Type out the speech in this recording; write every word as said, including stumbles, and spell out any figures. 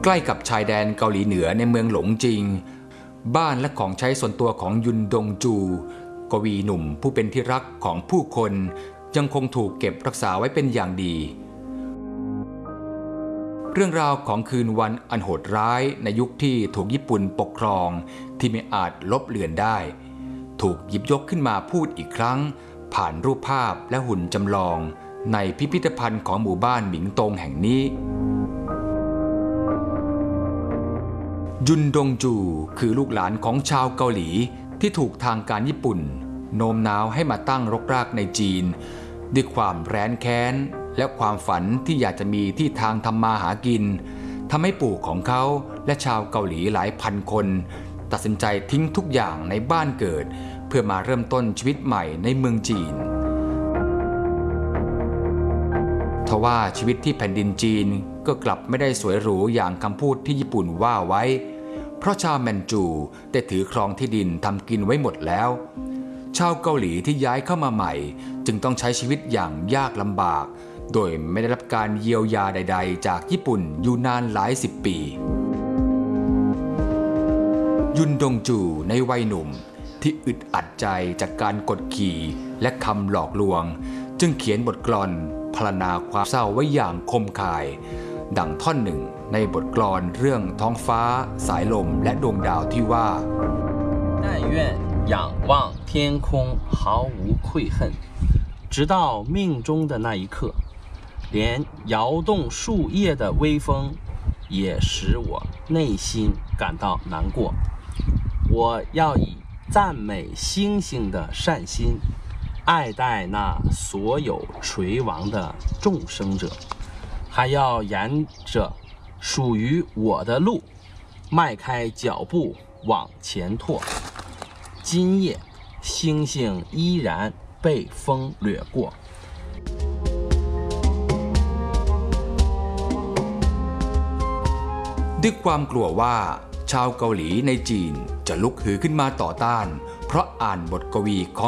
ใกล้กับชายแดนเกาหลีเหนือในเมืองหลงจิงบ้านและของใช้ส่วนตัวของยุนดงจูกวีหนุ่มผู้เป็นที่รักของผู้คนยังคงถูกเก็บรักษาไว้เป็นอย่างดีเรื่องราวของคืนวันอันโหดร้ายในยุคที่ถูกญี่ปุ่นปกครองที่ไม่อาจลบเลือนได้ถูกหยิบยกขึ้นมาพูดอีกครั้งผ่านรูปภาพและหุ่นจำลองในพิพิธภัณฑ์ของหมู่บ้านหมิงตงแห่งนี้ยุนดงจูคือลูกหลานของชาวเกาหลีที่ถูกทางการญี่ปุ่นโน้มน้าวให้มาตั้งรกรากในจีนด้วยความแร้นแค้นและความฝันที่อยากจะมีที่ทางทำมาหากินทำให้ปู่ของเขาและชาวเกาหลีหลายพันคนตัดสินใจทิ้งทุกอย่างในบ้านเกิดเพื่อมาเริ่มต้นชีวิตใหม่ในเมืองจีนทว่าชีวิตที่แผ่นดินจีนก็กลับไม่ได้สวยหรูอย่างคำพูดที่ญี่ปุ่นว่าไว้เพราะชาวแมนจูได้ถือครองที่ดินทำกินไว้หมดแล้วชาวเกาหลีที่ย้ายเข้ามาใหม่จึงต้องใช้ชีวิตอย่างยากลำบากโดยไม่ได้รับการเยียวยาใดๆจากญี่ปุ่นอยู่นานหลายสิบปียุนดงจูในวัยหนุ่มที่อึดอัดใจจากการกดขี่และคำหลอกลวงจึงเขียนบทกลอนพรรณนาความเศร้าไว้อย่างคมคายดังท่อนหนึ่งในบทกลอนเรื่องท้องฟ้าสายลมและดวงดาวที่ว่า但愿仰望天空毫无愧恨直到命中的那一刻连摇动树叶的微风也使我内心感到难过我要以赞美星星的善心爱戴那所有垂亡的众生者还要沿着属于我的路迈开脚步往前拓今夜星星依然被风掠过ด้วยความกลัวว่าชาวเกาหลีในจีนจะลุกฮือขึ้นมาต่อต้านเพราะอ่านบทกวีของ